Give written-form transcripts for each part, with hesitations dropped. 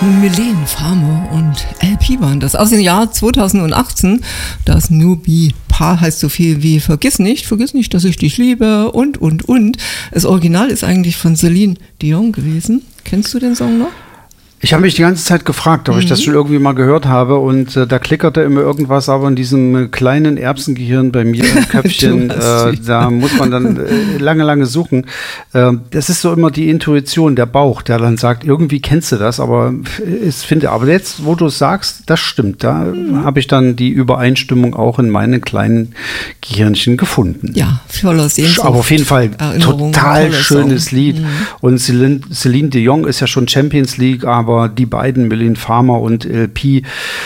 Mylène Farmer und LP waren das aus dem Jahr 2018. Das Nubi Paar heißt so viel wie Vergiss nicht, dass ich dich liebe und. Das Original ist eigentlich von Celine Dion gewesen. Kennst du den Song noch? Ich habe mich die ganze Zeit gefragt, ob ich das schon irgendwie mal gehört habe und da klickerte immer irgendwas, aber in diesem kleinen Erbsengehirn bei mir im Köpfchen, da muss man dann lange suchen. Das ist so immer die Intuition, der Bauch, der dann sagt, irgendwie kennst du das, aber jetzt, wo du es sagst, das stimmt, da habe ich dann die Übereinstimmung auch in meinen kleinen Gehirnchen gefunden. Ja, voller Sehnsucht. Aber auf jeden Fall total schönes Lied. Und Celine Dion ist ja schon Champions League, aber die beiden, Mylène Farmer und LP,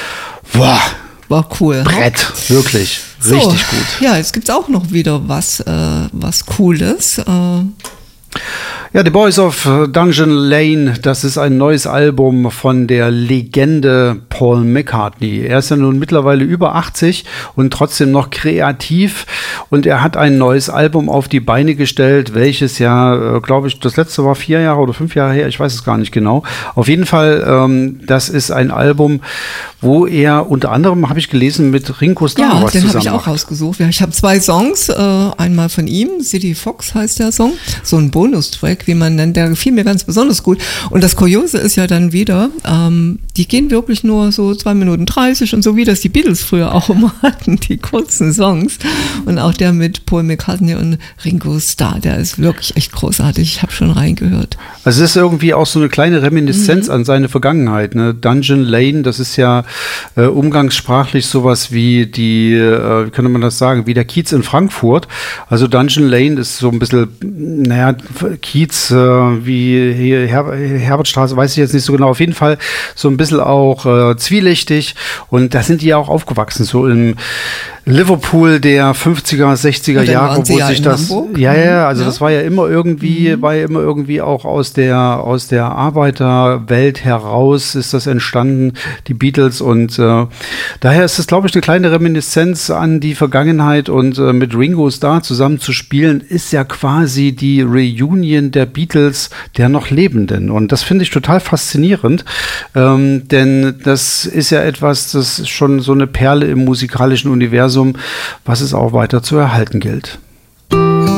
war cool. Brett, wirklich, richtig gut. Ja, jetzt gibt's auch noch wieder was Cooles. Ja, The Boys of Dungeon Lane, das ist ein neues Album von der Legende Paul McCartney. Er ist ja nun mittlerweile über 80 und trotzdem noch kreativ und er hat ein neues Album auf die Beine gestellt, welches ja, glaube ich, das letzte war 4 Jahre oder 5 Jahre her, ich weiß es gar nicht genau. Auf jeden Fall, das ist ein Album, wo er unter anderem, habe ich gelesen, mit Ringo Starr was zusammen macht. Ja, den habe ich auch rausgesucht. Ich habe 2 Songs, einmal von ihm, City Fox heißt der Song, so ein Bonustrack, wie man nennt, der gefiel mir ganz besonders gut. Und das Kuriose ist ja dann wieder, die gehen wirklich nur so 2 Minuten 30 und so wie das die Beatles früher auch immer hatten, die kurzen Songs. Und auch der mit Paul McCartney und Ringo Starr, der ist wirklich echt großartig. Ich habe schon reingehört. Also es ist irgendwie auch so eine kleine Reminiszenz an seine Vergangenheit. Ne? Dungeon Lane, das ist ja umgangssprachlich sowas wie wie könnte man das sagen, wie der Kiez in Frankfurt. Also Dungeon Lane ist so ein bisschen, Kiez wie hier Herbertstraße, weiß ich jetzt nicht so genau. Auf jeden Fall so ein bisschen auch zwielichtig. Und da sind die ja auch aufgewachsen, so im Liverpool der 50er, 60er Jahre, wo sich das, das war ja immer irgendwie, auch aus der Arbeiterwelt heraus ist das entstanden, die Beatles und daher ist es, glaube ich, eine kleine Reminiszenz an die Vergangenheit und mit Ringo Starr zusammen zu spielen, ist ja quasi die Reunion der Beatles der noch Lebenden und das finde ich total faszinierend, denn das ist ja etwas, das ist schon so eine Perle im musikalischen Universum, was es auch weiter zu erhalten gilt.